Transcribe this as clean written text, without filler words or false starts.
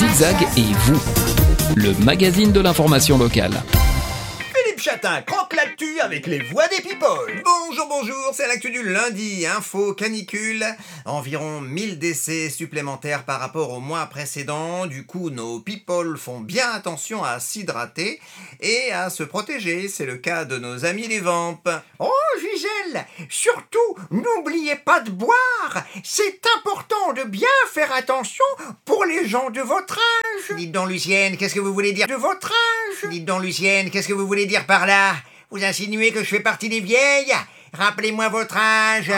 Zigzag et vous, le magazine de l'information locale. Philippe Chatin croque l'actu avec les voix des people. Bonjour, c'est l'actu du lundi. Info canicule. Environ 1000 décès supplémentaires par rapport au mois précédent. Du coup, nos people font bien attention à s'hydrater et à se protéger. C'est le cas de nos amis les vampes. Oh Gisèle, surtout n'oubliez pas de boire. C'est important de bien faire attention pour les gens de votre âge. Dites donc Lucienne, qu'est-ce que vous voulez dire De votre âge. Dites donc Lucienne, qu'est-ce que vous voulez dire par là? Vous insinuez que je fais partie des vieilles? Rappelez-moi votre âge.